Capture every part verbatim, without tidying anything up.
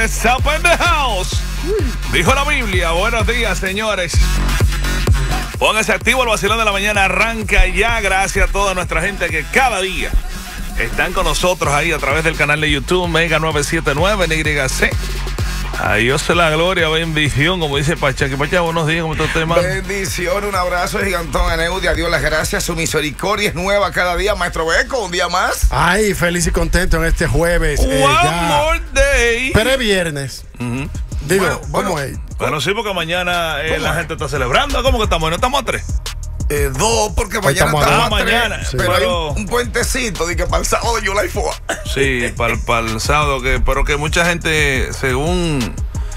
is up in the house. Dijo la Biblia. Buenos días, señores. Póngase activo, el vacilón de la mañana arranca ya. Gracias a toda nuestra gente que cada día están con nosotros ahí a través del canal de YouTube Mega nueve siete nueve N Y C. A Dios sea la gloria, bendición, como dice Pacha. Que Pacha, buenos días, ¿cómo está usted, hermano? Bendición, un abrazo gigantón a Neudia. A Dios las gracias, su misericordia es nueva cada día. Maestro Beco, un día más. Ay, feliz y contento en este jueves. One eh, ya. more day. Pero es viernes. Uh-huh. Digo, Bueno, ¿cómo bueno. es? Bueno, sí, porque mañana eh, la es? gente está celebrando. ¿Cómo que estamos? ¿No estamos a tres? Eh, dos, porque mañana estamos estamos a a dos. tres, Mañana, pero sí. hay Pero- un, un puentecito de que para el sábado de July fourth. Sí, para el sábado, que, pero que mucha gente, según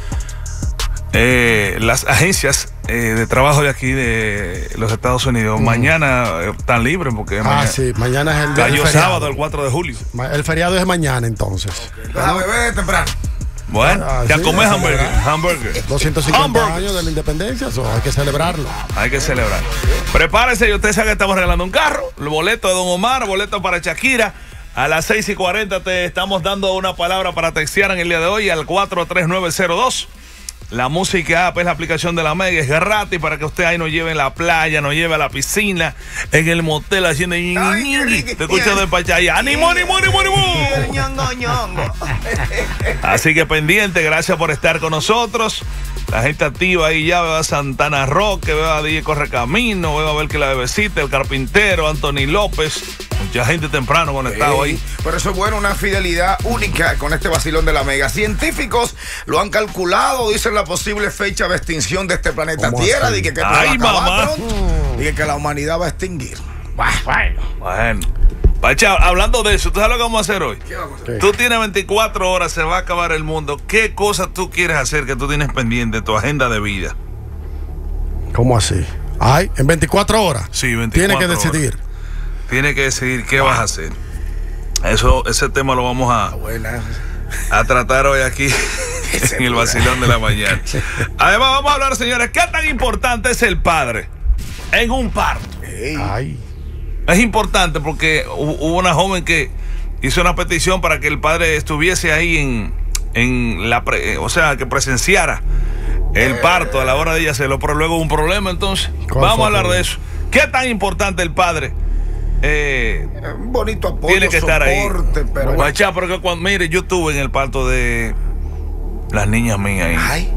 eh, las agencias eh, de trabajo de aquí de los Estados Unidos, mm. mañana eh, están libres porque Ah, mañana, sí, mañana es el, cayó el feriado. sábado, el cuatro de julio. Ma- El feriado es mañana, entonces. A beber temprano. Bueno, Ah, ya sí, comes ya hamburger, celebrar. hamburger. doscientos cincuenta Hamburgers. años de la independencia, eso hay que celebrarlo. Hay que celebrar. Prepárese, y usted sabe que estamos regalando un carro, el boleto de Don Omar, boleto para Shakira. A las seis y cuarenta te estamos dando una palabra para textear en el día de hoy al cuatro tres nueve cero dos. La música app es la aplicación de la Mega, es gratis para que usted ahí nos lleve en la playa, nos lleve a la piscina, en el motel haciendo ñi, Ay, ñi, qué ñi. rico. Te escucho de Pachá ahí. ¡Ánimo, ánimo, ánimo, ánimo! Ñongo, ñongo. Así que pendiente, gracias por estar con nosotros. La gente activa ahí ya, veo a Santana Roque, veo a D J Correcamino, veo a ver que la bebecita, el carpintero, Anthony López. Mucha gente temprano conectado Ey, ahí. Pero eso es bueno, una fidelidad única con este vacilón de la Mega. Científicos lo han calculado, dicen la posible fecha de extinción de este planeta ¿Cómo Tierra. así? Dije que, Ay, va a acabar mamá. pronto. Dije que la humanidad va a extinguir. Bueno. Pacha, hablando de eso, ¿tú sabes lo que vamos a hacer hoy? ¿Qué vamos a hacer? ¿Qué? Tú tienes veinticuatro horas, se va a acabar el mundo. ¿Qué cosas tú quieres hacer que tú tienes pendiente de tu agenda de vida? ¿Cómo así? Ay, en veinticuatro horas. Sí, veinticuatro Tiene que horas. decidir. Tienes que decidir qué vas a hacer. Eso, ese tema lo vamos a, Buena. a tratar hoy aquí en el vacilón de la mañana. Además, vamos a hablar, señores, ¿qué tan importante es el padre en un parto? Ey. Ay. Es importante porque hu- hubo una joven que hizo una petición para que el padre estuviese ahí en, en la, pre- o sea, que presenciara el parto a la hora de ella hacerlo, pero luego hubo un problema, entonces ¿Cuál vamos fue a el hablar de problema? eso. ¿Qué tan importante el padre eh, Un bonito apoyo, tiene que estar ahí? soporte, pero Guachá, porque cuando, mire, yo estuve en el parto de las niñas mías ahí. ay,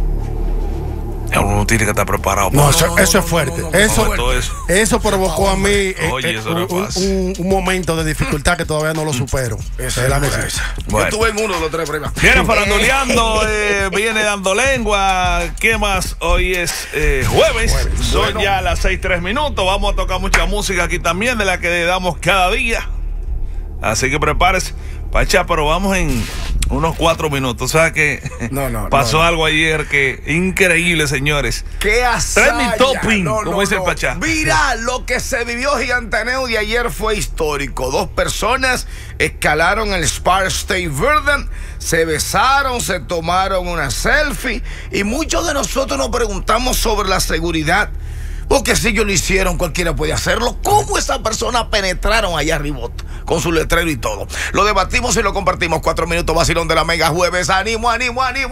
Uno tiene que estar preparado. No, para eso, no, eso no, es fuerte. no, no, no, eso, no, todo eso. eso provocó a mí eh, Oye, eh, eso no es un, fácil. un- un momento de dificultad que todavía no lo supero. esa Es la es necesidad. esa. Bueno. Yo estuve en uno de los tres primas. Viene faranduleando, eh, viene dando lengua. ¿Qué más? Hoy es eh, jueves. Son Bueno. ya las seis tres minutos. Vamos a tocar mucha música aquí también, de la que damos cada día. Así que prepárese. Pacha, pero vamos en unos cuatro minutos. O sea que No, no, pasó no, no. algo ayer que increíble, señores. ¡Qué hazaña! Trending topping, como dice el Pachá. Mira, lo que se vivió Gigantaneo de ayer fue histórico. Dos personas escalaron el Spar State Verden, se besaron, se tomaron una selfie y muchos de nosotros nos preguntamos sobre la seguridad. Porque si ellos lo hicieron, cualquiera puede hacerlo. ¿Cómo esas personas penetraron allá arriba con su letrero y todo? Lo debatimos y lo compartimos. Cuatro minutos vacilón de la Mega jueves. ¡Ánimo, ánimo, ánimo!